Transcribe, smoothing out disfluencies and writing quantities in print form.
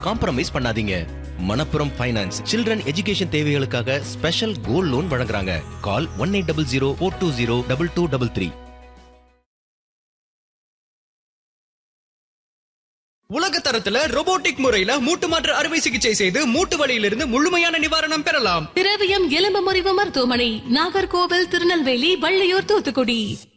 Compromise பண்ணாதீங்க. Manappuram finance children education தேவைகளுக்காக special gold loan வழங்குறாங்க. கால் 1800 420 2233. உலக தரத்துல robotic முறையில மூட்டு மாற்று அறுவை சிகிச்சை செய்து மூட்டு வலியிலிருந்து முழுமையான நிவாரணம் பெறலாம். திரவியம் எலும்பு முறிவு மருத்துவமனை, நாகர்கோவில், திருநெல்வேலி, வள்ளியூர், தூத்துக்குடி.